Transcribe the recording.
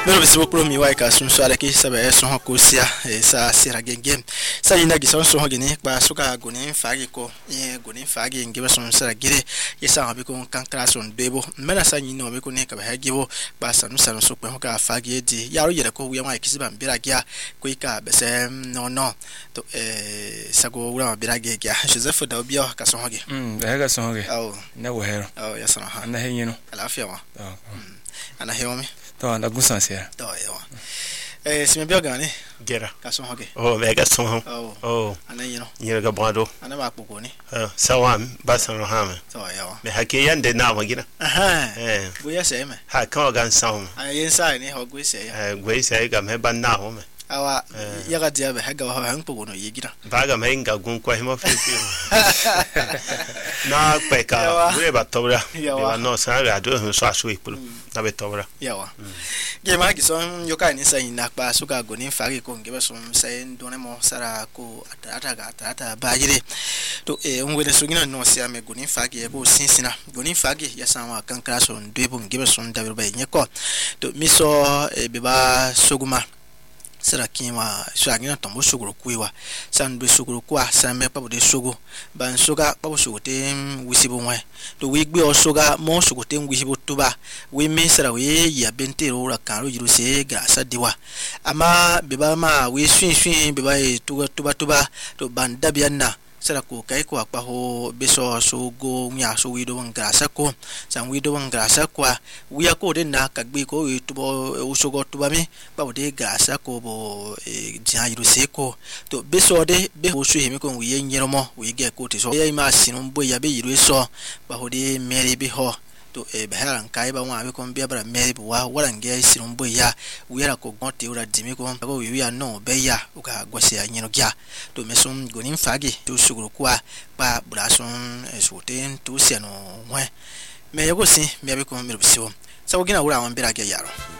Mero bisibo pro mi waika sun so ala ki sabe so ko sia sa sira gengem sa ina gi so hogini ba suka goni fagi ko goni fagi ngebe so sira gire yesa abi ko kankra so debo mena sa nyino be ko ne ka ba hagibo ba sanu sanu so ko ka fagi di yaro yere ko wiya wa kisiba mbira gya ko ika be se no to sago wura mbira gya Joseph da obi ka so hoge ga so hoge na wo hero yesa no ha na henyino alafia wa ana heomi to na gusansia to yo sime biogani gera ka so hoge mega so ana yino yega bwado ana ba kpoko ni sawam basan rohama to yo me hake yande na magina bu ya se me ha kan gan sawm yen sai ni ho gwe se ya gwe se ga me ban na ho me awa yaga dia be haga ho han kpoko no yegina baga me nga gun kwa himo fifi na peka we ba tobra ya no sa ga do so aso ipulu na be tobra yawa ge ma gi son yoka ni sai na pa suka go ni fari ko ngebe so sai ndone mo sara ko atata ba yire to ngwe de sugina no sia me go ni fagi e ko sinsina go ni fagi ya sama kankara so ndebo ngebe so ndabiro ba nyeko to miso be ba soguma sera kima shagina tombo suguru kuiwa sandu suguru kwa same pa bode sugu ban suga pa sugote wisibu mwe to wigbe o suga mo sugote wisibu tuba we mesera we ya bentero ra kanu yiruse grasa diwa ama beba ma we swin beba tuba to banda bianna sera ko kai ko akpa ho beso sugo nya so wido ngrasa ko san wido ngrasa kwa wiya ko de na kagbe ko tubo usugo tuba mi ba de grasa ko bo jayiru seko to beso de be ho su hemi ko wiye nyeromo wi ge ko te so ya ma sinu bo ya be yiru so ba ho de mere be ho to beharan kai ba wa be ko be bara mere bo wa warange sinu bo ya wiya ko gonte ura dimi ko ba wiya no be ya uka gwase ya nyero gya to mesum gonin fagi to suguru kwa ba burason soten to siano mwe me yago si me be ko me bisiwo sawo gina wura wan bira ge yaro